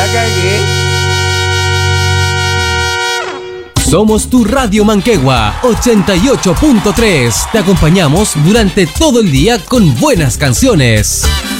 cagué. Somos tu Radio Manquehue 88.3. Te acompañamos durante todo el día con buenas canciones.